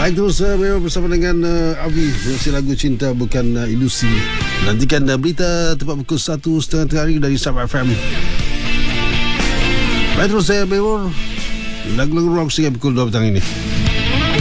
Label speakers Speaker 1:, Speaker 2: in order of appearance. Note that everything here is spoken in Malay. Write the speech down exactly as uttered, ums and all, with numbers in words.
Speaker 1: Baik, terus uh, memang bersama dengan uh, Avi versi lagu Cinta Bukan uh, Ilusi. Nantikan uh, berita tepat pukul satu setengah tengah hari dari Sabah F M. Baik, terus saya memang lagu-lagu rock sehingga pukul dua petang ini.